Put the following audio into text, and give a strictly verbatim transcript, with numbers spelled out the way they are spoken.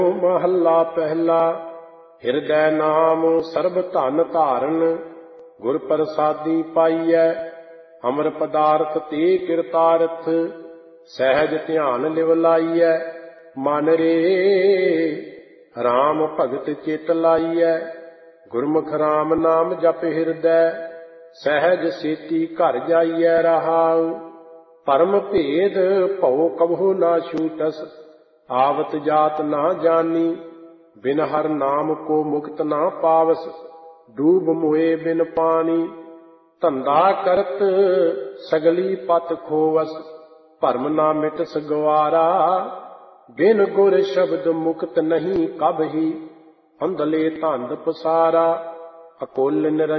ਮਹੱਲਾ ਪਹਿਲਾ। ਹਿਰਦੈ ਨਾਮ ਸਰਬ ਧਨ ਧਾਰਨ, ਗੁਰ ਪ੍ਰਸਾਦੀ ਪਾਈਐ। ਅਮਰ ਪਦਾਰਥ ਤੇ ਕਿਰਤਾਰਥ, ਸਹਿਜ ਧਿਆਨ ਲਿਵ ਲਾਈਐ। ਮਨ ਰੇ ਰਾਮ ਭਗਤ ਚਿਤ ਲਾਈਐ। ਗੁਰਮੁਖ ਰਾਮ ਨਾਮ ਜਪ ਹਿਰਦੈ, ਸਹਿਜ ਸੇਤੀ ਘਰ ਜਾਈਐ। ਰਹਾਉ ਪਰਮ ਭੇਦ ਭਉ ਕਬਹੁ ਨਾ ਛੂਟਸ, ਆਵਤ ਜਾਤ ਨਾ ਜਾਨੀ। ਬਿਨ ਹਰ ਨਾਮ ਕੋ ਮੁਕਤ ਨਾ ਪਾਵਸ, ਡੂਬ ਮੋਏ ਬਿਨ ਪਾਣੀ। ਧੰਦਾ ਕਰਤ ਸਗਲੀ ਪਤ ਖੋਵਸ, ਭਰਮ ਨਾ ਮਿਟਸ ਗਵਾਰਾ। ਬਿਨ ਗੁਰ ਸ਼ਬਦ ਮੁਕਤ ਨਹੀਂ ਕਬਹੀ, ਅੰਧਲੇ ਧੰਦ ਪਸਾਰਾ। ਅਕੁਲ ਨਿਰੰਜਨ